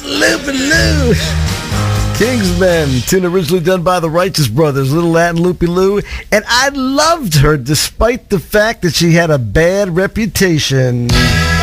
Loopy Lou. Kingsmen, tune originally done by the Righteous Brothers, Little Latin Loopy Lou, and I loved her despite the fact that she had a bad reputation.